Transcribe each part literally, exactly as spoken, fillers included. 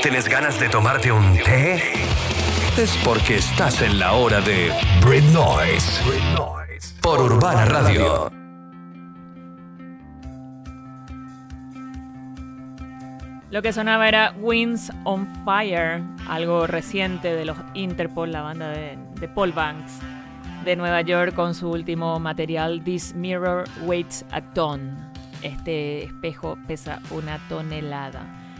¿Tienes ganas de tomarte un té? Es porque estás en la hora de Brit Noise por Urbana Radio. Lo que sonaba era Winds on Fire, algo reciente de los Interpol, la banda de, de Paul Banks de Nueva York, con su último material This Mirror Weighs a Ton. Este espejo pesa una tonelada.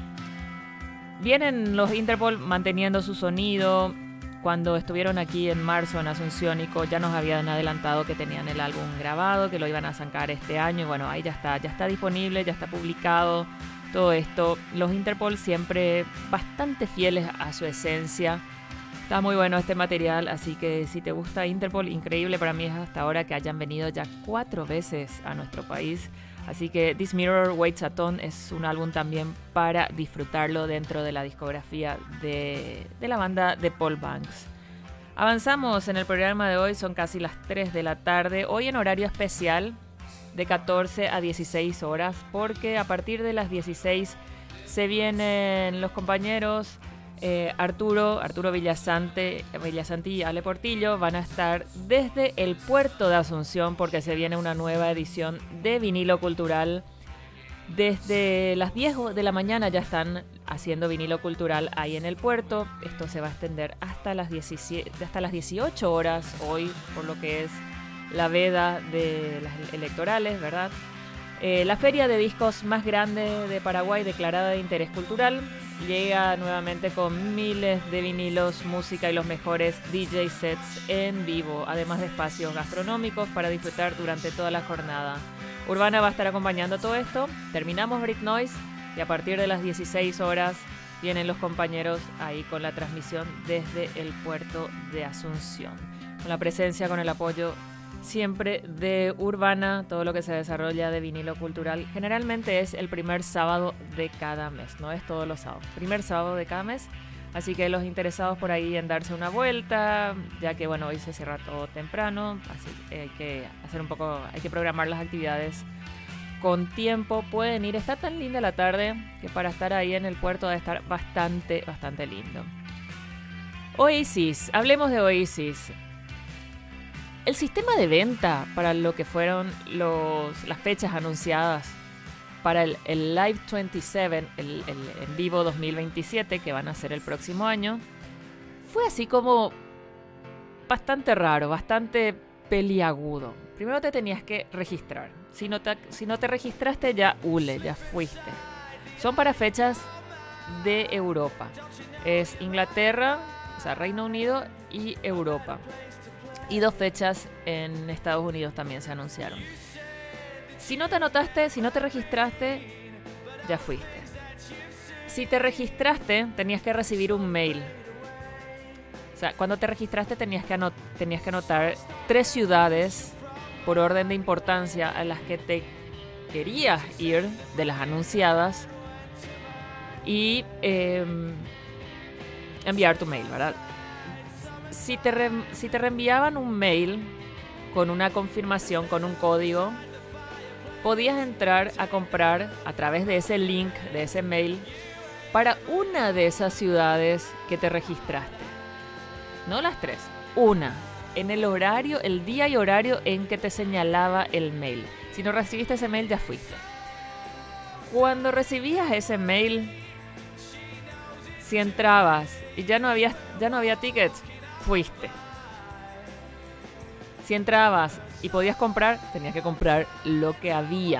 Vienen los Interpol manteniendo su sonido. Cuando estuvieron aquí en marzo en Asunciónico ya nos habían adelantado que tenían el álbum grabado, que lo iban a sacar este año, y bueno, ahí ya está, ya está disponible, ya está publicado todo esto. Los Interpol siempre bastante fieles a su esencia. Está muy bueno este material, así que si te gusta Interpol, increíble para mí es hasta ahora que hayan venido ya cuatro veces a nuestro país. Así que This Mirror Weighs a Ton es un álbum también para disfrutarlo dentro de la discografía de, de la banda de Paul Banks. Avanzamos en el programa de hoy, son casi las tres de la tarde, hoy en horario especial de catorce a dieciséis horas, porque a partir de las dieciséis se vienen los compañeros eh, Arturo, Arturo Villasante, Villasanti y Ale Portillo van a estar desde el puerto de Asunción, porque se viene una nueva edición de Vinilo Cultural. Desde las diez de la mañana ya están haciendo Vinilo Cultural ahí en el puerto. Esto se va a extender hasta las diecisiete, hasta las dieciocho horas hoy, por lo que es la veda de las electorales, ¿verdad? Eh, la feria de discos más grande de Paraguay, declarada de interés cultural, llega nuevamente con miles de vinilos, música y los mejores D J sets en vivo, además de espacios gastronómicos para disfrutar durante toda la jornada. Urbana va a estar acompañando todo esto. Terminamos Brit Noise y a partir de las dieciséis horas vienen los compañeros ahí con la transmisión desde el puerto de Asunción, con la presencia, con el apoyo siempre de Urbana. Todo lo que se desarrolla de vinilo cultural generalmente es el primer sábado de cada mes, no es todos los sábados, primer sábado de cada mes. Así que los interesados por ahí en darse una vuelta, ya que bueno, hoy se cierra todo temprano, así que hay que hacer un poco, hay que programar las actividades con tiempo, pueden ir. Está tan linda la tarde que para estar ahí en el puerto debe estar bastante, bastante lindo. Oasis, hablemos de Oasis. El sistema de venta para lo que fueron los, las fechas anunciadas para el, el Live veintisiete, el, el en vivo dos mil veintisiete, que van a ser el próximo año, fue así como bastante raro, bastante peliagudo. Primero te tenías que registrar. Si no te, si no te registraste, ya hule, ya fuiste. Son para fechas de Europa. Es Inglaterra, o sea, Reino Unido y Europa. Y dos fechas en Estados Unidos también se anunciaron. Si no te anotaste, si no te registraste, ya fuiste. Si te registraste, tenías que recibir un mail. O sea, cuando te registraste tenías que, anot- tenías que anotar tres ciudades por orden de importancia a las que te querías ir, de las anunciadas, y eh, enviar tu mail, ¿verdad? Si te, re, si te reenviaban un mail con una confirmación, con un código, podías entrar a comprar a través de ese link, de ese mail, para una de esas ciudades que te registraste. No las tres, una. En el horario, el día y horario en que te señalaba el mail. Si no recibiste ese mail, ya fuiste. Cuando recibías ese mail, si entrabas y ya no había, ya no había tickets, fuiste. Si entrabas y podías comprar, tenías que comprar lo que había.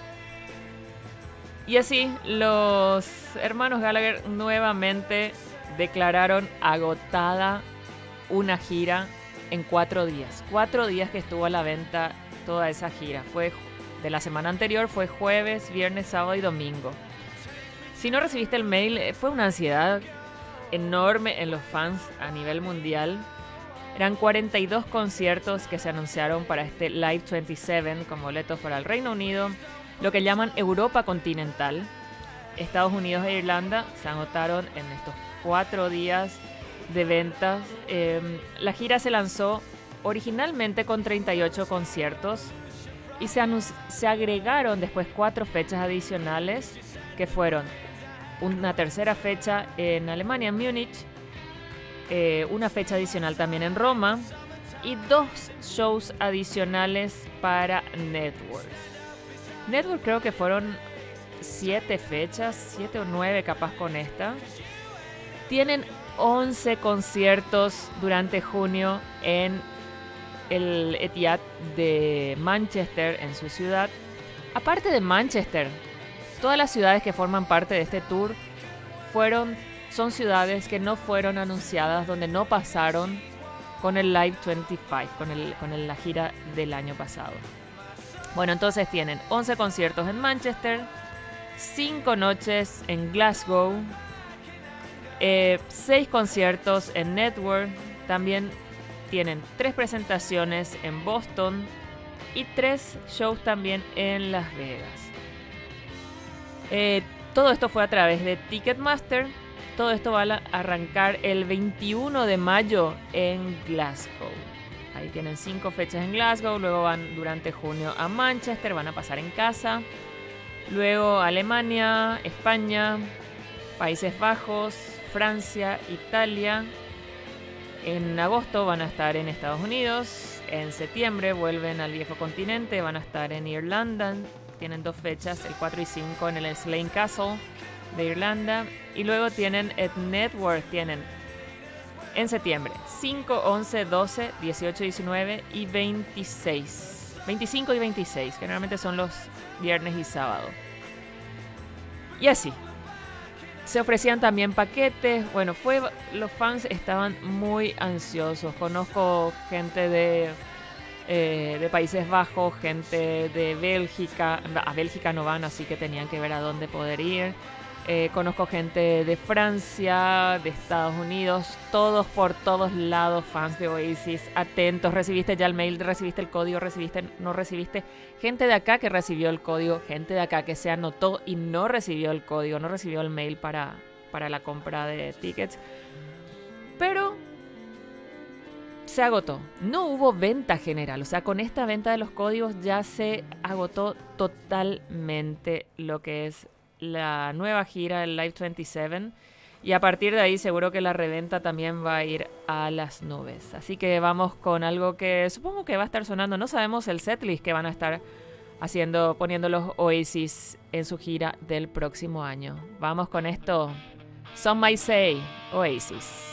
Y así, los hermanos Gallagher nuevamente declararon agotada una gira en cuatro días. Cuatro días que estuvo a la venta toda esa gira. Fue de la semana anterior, fue jueves, viernes, sábado y domingo. Si no recibiste el mail, fue una ansiedad enorme en los fans a nivel mundial. Eran cuarenta y dos conciertos que se anunciaron para este Live veintisiete con boletos para el Reino Unido, lo que llaman Europa continental. Estados Unidos e Irlanda se agotaron en estos cuatro días de ventas. Eh, la gira se lanzó originalmente con treinta y ocho conciertos y se, anunci- se agregaron después cuatro fechas adicionales que fueron una tercera fecha en Alemania, en Múnich, eh, una fecha adicional también en Roma y dos shows adicionales para Network. Network creo que fueron siete fechas, siete o nueve capaz con esta. Tienen once conciertos durante junio en el Etihad de Manchester, en su ciudad. Aparte de Manchester, todas las ciudades que forman parte de este tour fueron, son ciudades que no fueron anunciadas, donde no pasaron con el Live veinticinco, con, el, con el, la gira del año pasado. Bueno, entonces tienen once conciertos en Manchester, cinco noches en Glasgow, eh, seis conciertos en Network, también tienen tres presentaciones en Boston y tres shows también en Las Vegas. Eh, todo esto fue a través de Ticketmaster. Todo esto va a arrancar el veintiuno de mayo en Glasgow. Ahí tienen cinco fechas en Glasgow. Luego van durante junio a Manchester. Van a pasar en casa. Luego Alemania, España, Países Bajos, Francia, Italia. En agosto van a estar en Estados Unidos. En septiembre vuelven al viejo continente. Van a estar en Irlanda. Tienen dos fechas, el cuatro y cinco en el Slane Castle de Irlanda. Y luego tienen el Network. Tienen en septiembre cinco, once, doce, dieciocho, diecinueve y veintiséis. veinticinco y veintiséis. Generalmente son los viernes y sábado. Y así. Se ofrecían también paquetes. Bueno, fue, los fans estaban muy ansiosos. Conozco gente de, eh, de Países Bajos, gente de Bélgica. A Bélgica no van, así que tenían que ver a dónde poder ir. Eh, conozco gente de Francia, de Estados Unidos. Todos por todos lados, fans de Oasis. Atentos, recibiste ya el mail, recibiste el código, recibiste, no recibiste. Gente de acá que recibió el código, gente de acá que se anotó y no recibió el código, no recibió el mail para, para la compra de tickets. Pero se agotó. No hubo venta general. O sea, con esta venta de los códigos ya se agotó totalmente lo que es la nueva gira, el Live veintisiete. Y a partir de ahí seguro que la reventa también va a ir a las nubes. Así que vamos con algo que supongo que va a estar sonando. No sabemos el setlist que van a estar haciendo, poniendo los Oasis en su gira del próximo año. Vamos con esto. Some Might Say, Oasis.